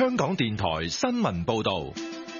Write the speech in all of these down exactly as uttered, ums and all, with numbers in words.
香港電台新聞報道。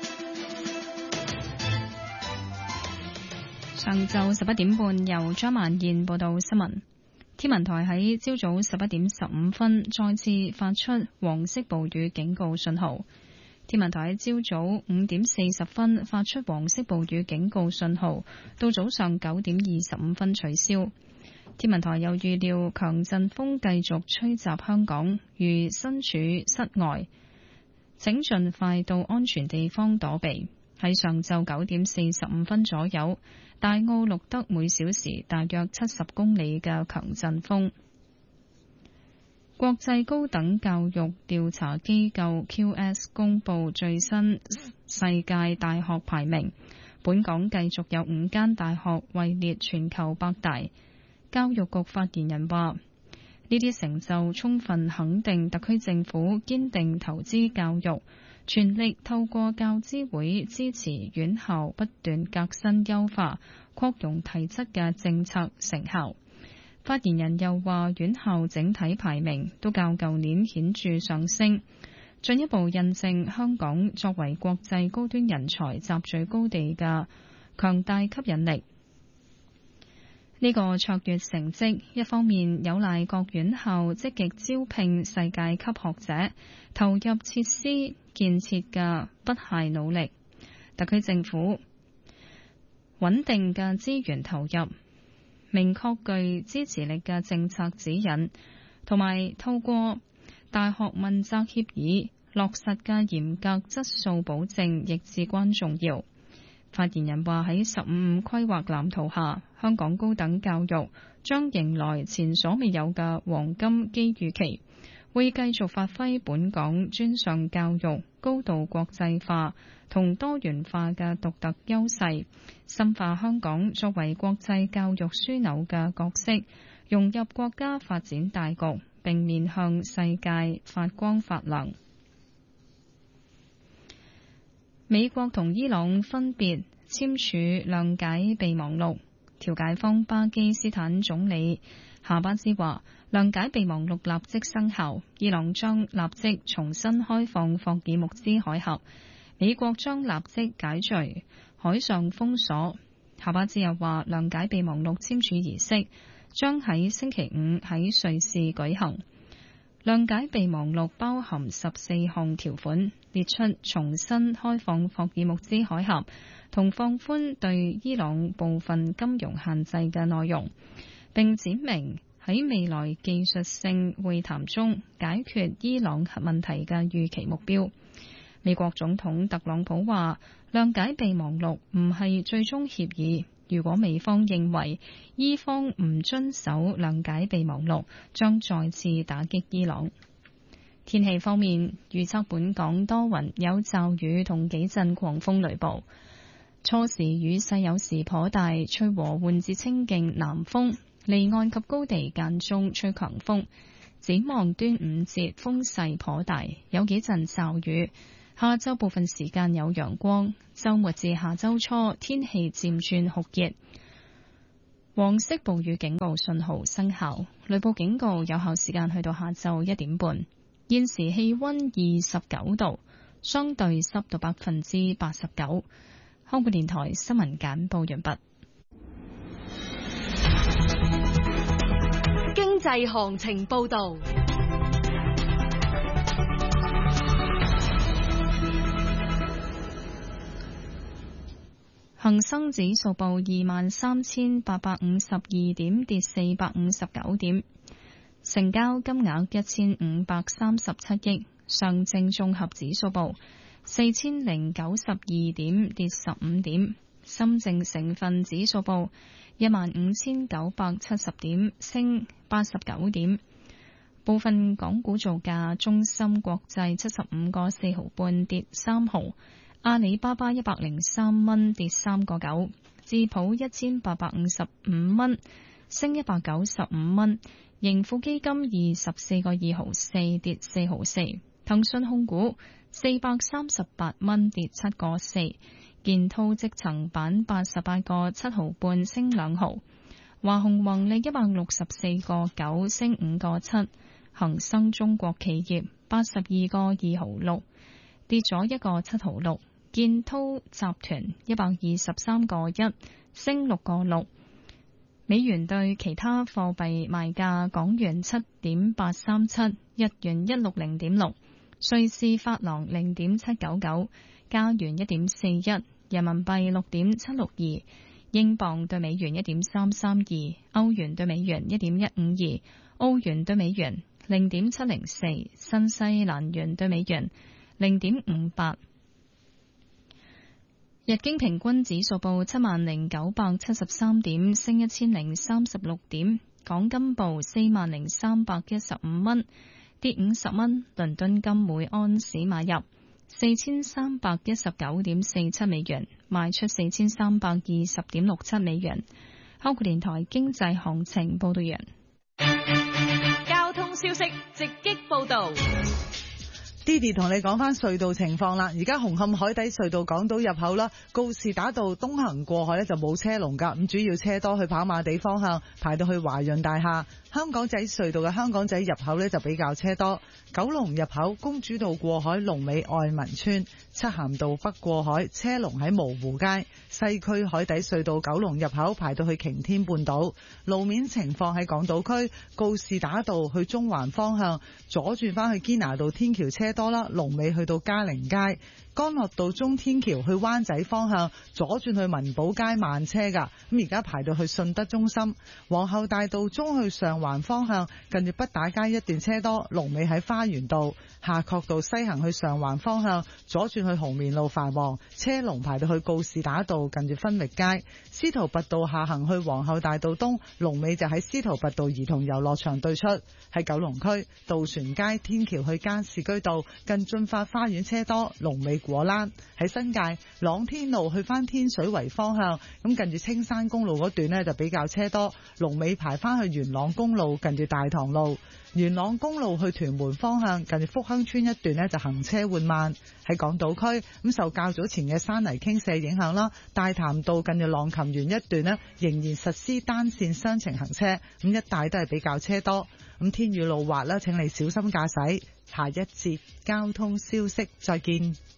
上晝十一點半，由張曼燕報道新聞。天文台喺朝早十一點十五分再次發出黃色暴雨警告信號。天文台喺朝早五點四十分發出黃色暴雨警告信號，到早上九點二十五分取消。天文台又預料強陣風繼續吹襲香港，如身處室外，請盡快到安全地方躲避。喺上晝九點四十五分左右，大澳錄得每小時大約七十公里嘅強陣風。國際高等教育調查機構 Q S 公布最新世界大學排名，本港繼續有五間大學位列全球百大。教育局發言人話：呢啲成就充分肯定特區政府堅定投資教育，全力透過教資會支持院校不斷革新優化、擴容提質嘅政策成效。發言人又話，院校整體排名都較舊年顯著上升，進一步印證香港作為國際高端人才集聚高地嘅強大吸引力。呢個卓越成績，一方面有賴各院校積極招聘世界級學者，投入設施建設嘅不懈努力；特區政府穩定嘅資源投入，明確具支持力嘅政策指引，同埋透過大學問責協議落實嘅嚴格質素保證，亦至關重要。發言人話，喺十五五規劃藍圖下，香港高等教育將迎來前所未有嘅黃金機遇期，會繼續發揮本港專上教育高度國際化同多元化嘅獨特優勢，深化香港作為國際教育樞紐嘅角色，融入國家發展大局，並面向世界發光發亮。美國同伊朗分別簽署諒解備忘錄，調解方巴基斯坦總理夏巴茲話，諒解備忘錄立即生效，伊朗將立即重新開放霍爾木茲海峽，美國將立即解除海上封鎖。夏巴茲又話，諒解備忘錄簽署儀式將喺星期五喺瑞士舉行。諒解備忘錄包含十四項條款，列出重新開放霍爾木茲海峽同放寬對伊朗部分金融限制嘅內容，並指明喺未來技術性會談中解決伊朗核問題嘅預期目標。美國總統特朗普話，諒解備忘錄唔係最終協議，如果美方認為伊方唔遵守諒解備忘錄，將再次打擊伊朗。天氣方面，預測本港多雲，有驟雨同幾陣狂風雷暴，初時雨勢有時頗大，吹和緩至清勁南風，離岸及高地間中吹強風。展望端午節風勢頗大，有幾陣驟雨。下週部分時間有陽光，週末至下週初天氣漸轉酷熱。黃色暴雨警告信號生效，雷暴警告有效時間去到下晝一點半。現時氣溫二十九度，相對濕度百分之八十九。香港電台新聞簡報完畢。 經濟行情報道。 恒生指數報二萬三千八百五十二點，跌四百五十九點，成交金額一千五百三十七億。上證綜合指數報四千零九十二點，跌十五點。深證成分指數報一萬五千九百七十點，升八十九點。部分港股造價，中芯國際七十五個四毫半，跌三毫。阿里巴巴一百零三蚊，跌三個九，智普一千八百五十五蚊，升一百九十五蚊，盈富基金二十四個二毫四，跌四毫四，騰訊控股四百三十八蚊，跌七個四，建滔積層板八十八個七毫半，升兩毫，華虹宏利一百六十四個九，升五個七，恒生中國企業八十二個二毫六，跌咗一個七毫六。建滔集團一百二十三個一，升六個六。美元對其他貨幣賣價：港元七點八三七，日元一六零點六，瑞士法郎零點七九九，加元一點四一，人民幣六點七六二，英鎊對美元一點三三二，歐元對美元一點一五二，澳元對美元零點七零四，新西蘭元對美元零點五八。日經平均指數報七萬零九百七十三點，升一千零三十六點。港金報四萬零三百一十五蚊，跌五十蚊。倫敦金每安士買入四千三百一十九點四七美元，賣出四千三百二十點六七美元。香港電台經濟行情報道完。 交通消息直擊報道。 Didi 同你講翻隧道情況啦，而家紅磡海底隧道港島入口啦，告士打道東行過海咧就冇車龍噶，咁主要車多去跑馬地方向，排到去華潤大廈。香港仔隧道嘅香港仔入口咧就比較車多，九龍入口公主道過海龍尾愛民村，漆咸道北過海車龍喺蕪湖街，西區海底隧道九龍入口排到去擎天半島。路面情況喺港島區告士打道去中環方向，左轉翻去堅拿道天橋車多啦，龍尾去到嘉寧街。干諾道中天橋去灣仔方向，左轉去文寶街慢車噶，咁而家排到去順德中心。皇后大道中去上環方向，近住畢打街一段車多，龍尾喺花園道。夏慤道西行去上環方向，左轉去紅棉路繁忙，車龍排到去告士打道近住分域街。司徒拔道下行去皇后大道東，龍尾就喺司徒拔道兒童遊樂場對出。喺九龍區渡船街天橋去加士居道近駿發花園車多，龍尾果欄。喺新界朗天路去翻天水圍方向，咁近住青山公路嗰段呢就比較車多，龍尾排翻去元朗公路近住大棠路。元朗公路去屯門方向近住福亨村一段呢就行車緩慢。喺港島區咁受較早前嘅山泥傾瀉影響啦，大潭道近住浪琴園一段呢仍然實施單線雙程行車，咁一帶都係比較車多。咁天雨路滑啦，請你小心駕駛。下一節交通消息再見。